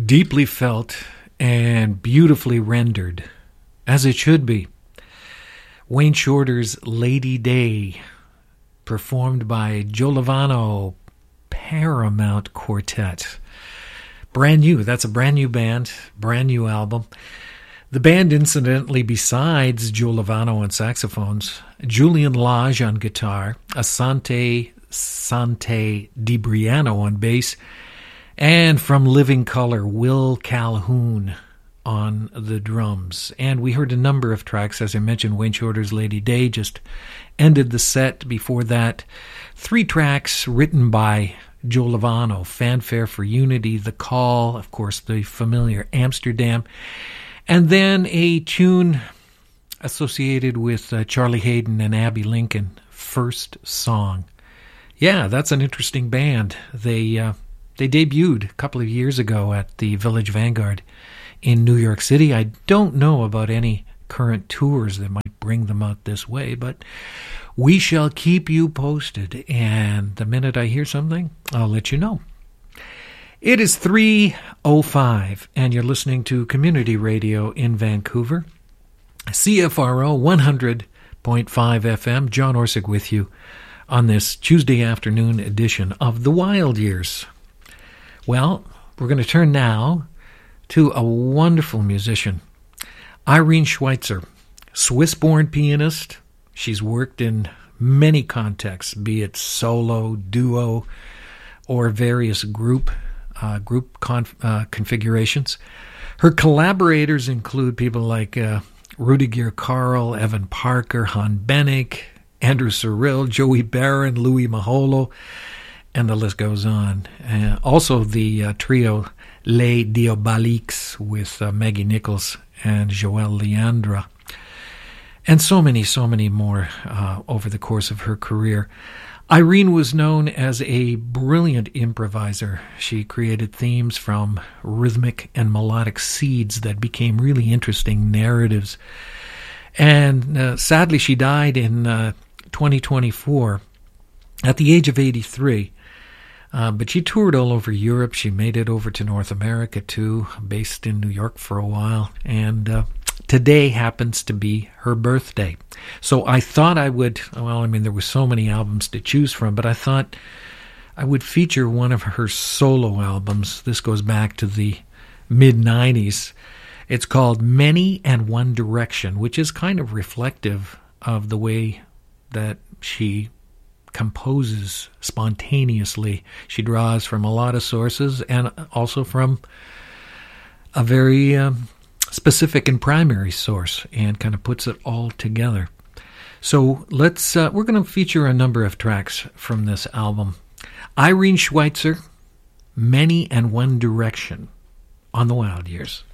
Deeply felt and beautifully rendered, as it should be. Wayne Shorter's Lady Day, performed by Joe Lovano Paramount Quartet. Brand new. That's a brand new band, brand new album. The band, incidentally, besides Joe Lovano on saxophones, Julian Lage on guitar, Asante DiBriano on bass, and from Living Colour, Will Calhoun on the drums. And we heard a number of tracks. As I mentioned, Wayne Shorter's Lady Day just ended the set. Before that, 3 tracks written by Joe Lovano: Fanfare for Unity, The Call, of course, the familiar Amsterdam, and then a tune associated with Charlie Hayden and Abby Lincoln, First Song. Yeah, that's an interesting band. They debuted a couple of years ago at the Village Vanguard in New York City. I don't know about any current tours that might bring them out this way, but we shall keep you posted. And the minute I hear something, I'll let you know. It is 3:05, and you're listening to Community Radio in Vancouver. CFRO 100.5 FM. John Orsic with you on this Tuesday afternoon edition of The Wild Years. Well, we're going to turn now to a wonderful musician, Irene Schweitzer, Swiss-born pianist. She's worked in many contexts, be it solo, duo, or various group configurations. Her collaborators include people like Rudiger Carl, Evan Parker, Han Bennick, Andrew Cyril, Joey Barron, Louis Maholo, and the list goes on. Also the trio Les Diaboliques with Maggie Nichols and Joël Leandra. And so many more over the course of her career. Irene was known as a brilliant improviser. She created themes from rhythmic and melodic seeds that became really interesting narratives. And sadly, she died in 2024 at the age of 83. But she toured all over Europe. She made it over to North America, too, based in New York for a while. And today happens to be her birthday. So I thought I would, there were so many albums to choose from, but I thought I would feature one of her solo albums. This goes back to the mid-90s. It's called Many and One Direction, which is kind of reflective of the way that she composes spontaneously. She draws from a lot of sources and also from a very specific and primary source and kind of puts it all together. So we're going to feature a number of tracks from this album. Irene Schweitzer, Many and One Direction on The Wild Years.